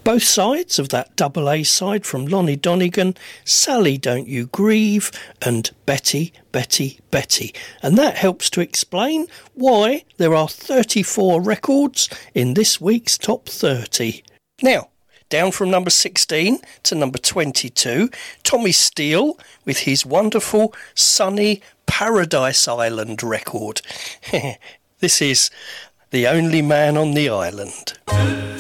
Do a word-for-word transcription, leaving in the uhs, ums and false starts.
Both sides of that double A side from Lonnie Donegan, Sally Don't You Grieve and Betty, Betty, Betty. And that helps to explain why there are thirty-four records in this week's Top thirty. Now, down from number sixteen to number twenty-two, Tommy Steele with his wonderful Sunny Paradise Island record. This is The Only Man on the Island.